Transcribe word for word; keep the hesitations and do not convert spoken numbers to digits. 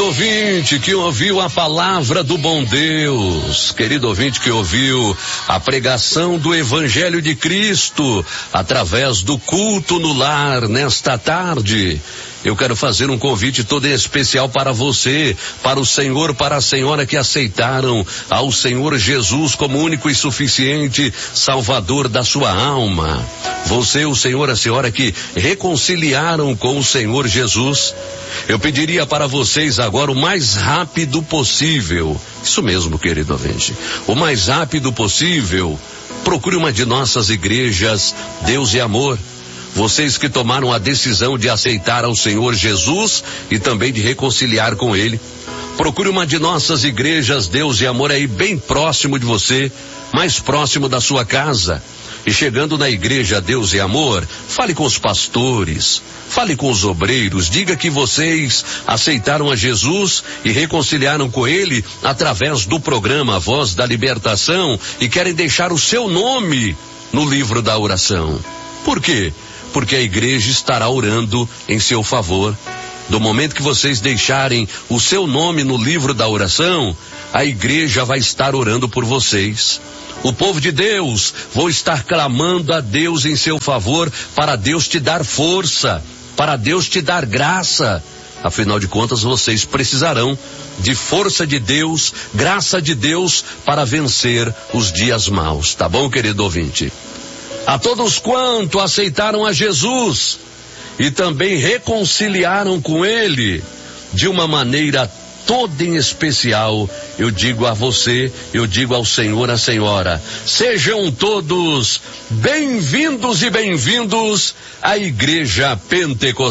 ouvinte que ouviu a palavra do bom Deus, querido ouvinte que ouviu a pregação do Evangelho de Cristo através do culto no lar nesta tarde, eu quero fazer um convite todo especial para você, para o senhor, para a senhora que aceitaram ao Senhor Jesus como único e suficiente Salvador da sua alma. Você, o senhor, a senhora que reconciliaram com o Senhor Jesus. Eu pediria para vocês agora o mais rápido possível, isso mesmo, querido ouvinte, o mais rápido possível, procure uma de nossas igrejas Deus e Amor. Vocês que tomaram a decisão de aceitar ao Senhor Jesus e também de reconciliar com Ele, procure uma de nossas igrejas Deus e Amor aí bem próximo de você, mais próximo da sua casa. E chegando na igreja Deus e Amor, fale com os pastores, fale com os obreiros, diga que vocês aceitaram a Jesus e reconciliaram com Ele através do programa Voz da Libertação e querem deixar o seu nome no livro da oração. Por quê? Porque a igreja estará orando em seu favor. Do momento que vocês deixarem o seu nome no livro da oração, a igreja vai estar orando por vocês. O povo de Deus, vou estar clamando a Deus em seu favor, para Deus te dar força, para Deus te dar graça. Afinal de contas, vocês precisarão de força de Deus, graça de Deus, para vencer os dias maus. Tá bom, querido ouvinte? A todos quanto aceitaram a Jesus e também reconciliaram com Ele de uma maneira toda em especial, eu digo a você, eu digo ao Senhor, à Senhora, sejam todos bem-vindos e bem-vindos à Igreja Pentecostal.